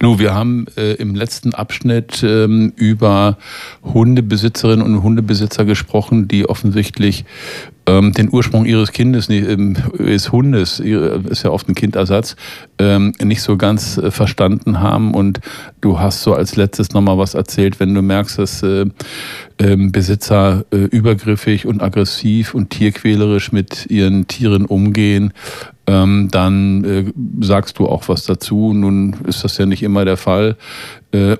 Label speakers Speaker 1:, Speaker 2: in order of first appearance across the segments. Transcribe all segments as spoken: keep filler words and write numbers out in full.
Speaker 1: Nu, wir haben äh, im letzten Abschnitt ähm, über Hundebesitzerinnen und Hundebesitzer gesprochen, die offensichtlich ähm, den Ursprung ihres Kindes, ähm, des Hundes, ist ja oft ein Kindersatz, ähm, nicht so ganz äh, verstanden haben. Und du hast so als letztes nochmal was erzählt, wenn du merkst, dass äh, ähm, Besitzer äh, übergriffig und aggressiv und tierquälerisch mit ihren Tieren umgehen, ähm, dann äh, sagst du auch was dazu. Nun ist das ja nicht immer der Fall. Äh,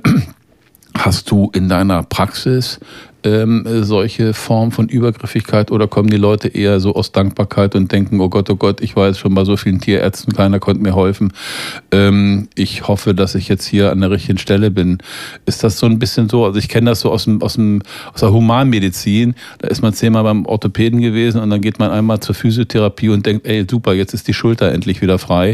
Speaker 1: hast du in deiner Praxis ähm, solche Form von Übergriffigkeit oder kommen die Leute eher so aus Dankbarkeit und denken, oh Gott, oh Gott, ich war jetzt schon bei so vielen Tierärzten, keiner konnte mir helfen. Ähm, ich hoffe, dass ich jetzt hier an der richtigen Stelle bin. Ist das so ein bisschen so? Also ich kenne das so aus, dem, aus, dem, aus der Humanmedizin. Da ist man zehnmal beim Orthopäden gewesen und dann geht man einmal zur Physiotherapie und denkt, ey super, jetzt ist die Schulter endlich wieder frei.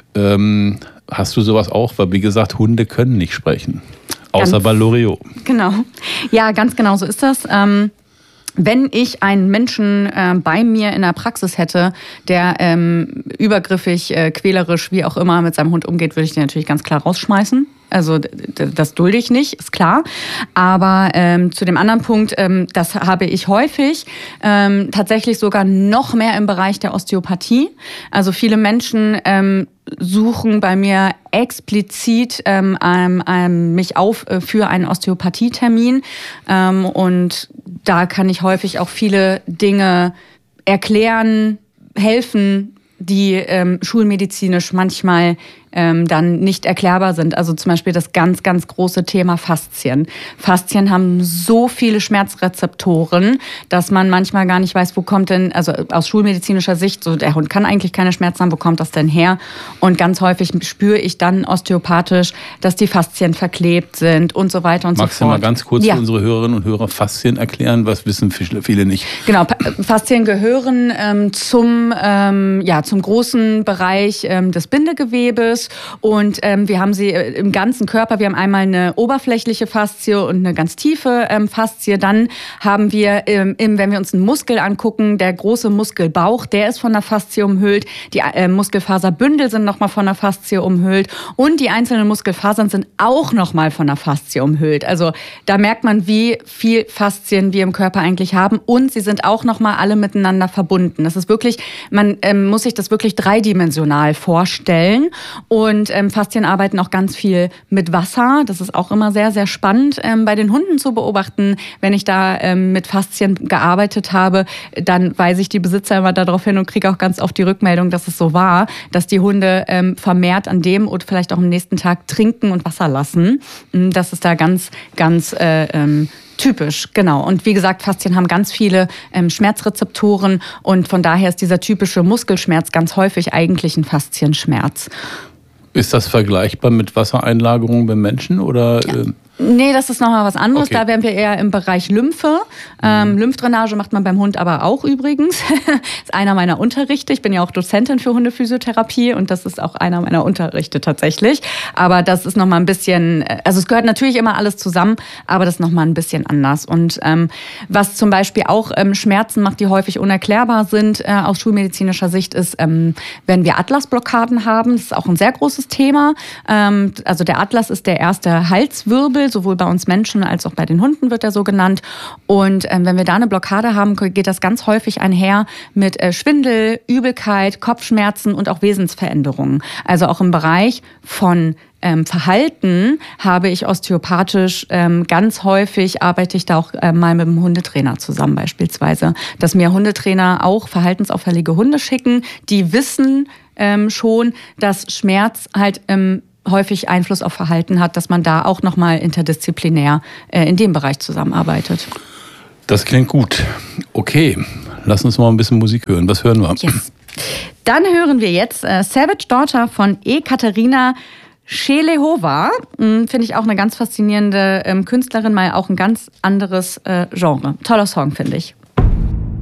Speaker 1: Ähm, hast du sowas auch? Weil wie gesagt, Hunde können nicht sprechen. Außer bei Loriot.
Speaker 2: Genau. Ja, ganz genau so ist das. Ähm, wenn ich einen Menschen äh, bei mir in der Praxis hätte, der ähm, übergriffig, äh, quälerisch, wie auch immer mit seinem Hund umgeht, würde ich den natürlich ganz klar rausschmeißen. Also das dulde ich nicht, ist klar. Aber ähm, zu dem anderen Punkt, ähm, das habe ich häufig, ähm, tatsächlich sogar noch mehr im Bereich der Osteopathie. Also viele Menschen ähm, suchen bei mir explizit ähm, ähm, mich auf äh, für einen Osteopathietermin. Ähm, und da kann ich häufig auch viele Dinge erklären, helfen, die ähm, schulmedizinisch manchmal ähm, dann nicht erklärbar sind. Also zum Beispiel das ganz, ganz große Thema Faszien. Faszien haben so viele Schmerzrezeptoren, dass man manchmal gar nicht weiß, wo kommt denn, also aus schulmedizinischer Sicht, so der Hund kann eigentlich keine Schmerzen haben, wo kommt das denn her? Und ganz häufig spüre ich dann osteopathisch, dass die Faszien verklebt sind und so weiter und
Speaker 1: Magst
Speaker 2: so fort.
Speaker 1: Magst du mal ganz kurz
Speaker 2: ja.
Speaker 1: für unsere Hörerinnen und Hörer Faszien erklären? Was wissen viele nicht?
Speaker 2: Genau, Faszien gehören ähm, zum, ähm, ja, zum großen Bereich ähm, des Bindegewebes. Und ähm, wir haben sie im ganzen Körper. Wir haben einmal eine oberflächliche Faszie und eine ganz tiefe ähm, Faszie. Dann haben wir, ähm, im, wenn wir uns einen Muskel angucken, der große Muskelbauch, der ist von der Faszie umhüllt. Die äh, Muskelfaserbündel sind nochmal von der Faszie umhüllt. Und die einzelnen Muskelfasern sind auch nochmal von der Faszie umhüllt. Also da merkt man, wie viel Faszien wir im Körper eigentlich haben. Und sie sind auch nochmal alle miteinander verbunden. Das ist wirklich, man ähm, muss sich das wirklich dreidimensional vorstellen. Und ähm, Faszien arbeiten auch ganz viel mit Wasser. Das ist auch immer sehr, sehr spannend ähm, bei den Hunden zu beobachten. Wenn ich da ähm, mit Faszien gearbeitet habe, dann weise ich die Besitzer immer darauf hin und kriege auch ganz oft die Rückmeldung, dass es so war, dass die Hunde ähm, vermehrt an dem und vielleicht auch am nächsten Tag trinken und Wasser lassen. Das ist da ganz, ganz äh, ähm, typisch, genau. Und wie gesagt, Faszien haben ganz viele ähm, Schmerzrezeptoren und von daher ist dieser typische Muskelschmerz ganz häufig eigentlich ein Faszienschmerz.
Speaker 1: Ist das vergleichbar mit Wassereinlagerung beim Menschen oder?
Speaker 2: Ja. Nee, das ist nochmal was anderes.
Speaker 1: Okay.
Speaker 2: Da wären wir eher im Bereich Lymphe. Ähm, Lymphdrainage macht man beim Hund aber auch übrigens. Das ist einer meiner Unterrichte. Ich bin ja auch Dozentin für Hundephysiotherapie und das ist auch einer meiner Unterrichte tatsächlich. Aber das ist nochmal ein bisschen, also es gehört natürlich immer alles zusammen, aber das ist nochmal ein bisschen anders. Und ähm, was zum Beispiel auch ähm, Schmerzen macht, die häufig unerklärbar sind äh, aus schulmedizinischer Sicht, ist, ähm, wenn wir Atlasblockaden haben. Das ist auch ein sehr großes Thema. Ähm, also der Atlas ist der erste Halswirbel, sowohl bei uns Menschen als auch bei den Hunden wird er so genannt. Und ähm, wenn wir da eine Blockade haben, geht das ganz häufig einher mit äh, Schwindel, Übelkeit, Kopfschmerzen und auch Wesensveränderungen. Also auch im Bereich von ähm, Verhalten habe ich osteopathisch ähm, ganz häufig, arbeite ich da auch äh, mal mit einem Hundetrainer zusammen beispielsweise, dass mir Hundetrainer auch verhaltensauffällige Hunde schicken, die wissen ähm, schon, dass Schmerz halt ähm, häufig Einfluss auf Verhalten hat, dass man da auch nochmal interdisziplinär äh, in dem Bereich zusammenarbeitet.
Speaker 1: Das klingt gut. Okay, lass uns mal ein bisschen Musik hören. Was hören wir?
Speaker 2: Yes. Dann hören wir jetzt äh, Savage Daughter von Ekaterina Shelehova. Hm, finde ich auch eine ganz faszinierende ähm, Künstlerin, mal auch ein ganz anderes äh, Genre. Toller Song, finde ich.